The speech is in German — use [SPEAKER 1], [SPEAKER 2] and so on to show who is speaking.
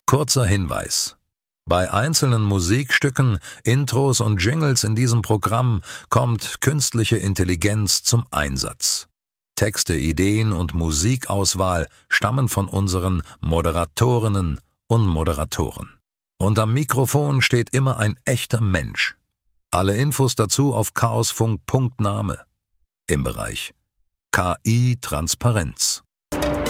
[SPEAKER 1] Kurzer Hinweis: Bei einzelnen Musikstücken, Intros und Jingles in diesem Programm kommt künstliche Intelligenz zum Einsatz. Texte, Ideen und Musikauswahl stammen von unseren Moderatorinnen und Moderatoren. Und am Mikrofon steht immer ein echter Mensch. Alle Infos dazu auf chaosfunk.name im Bereich KI Transparenz.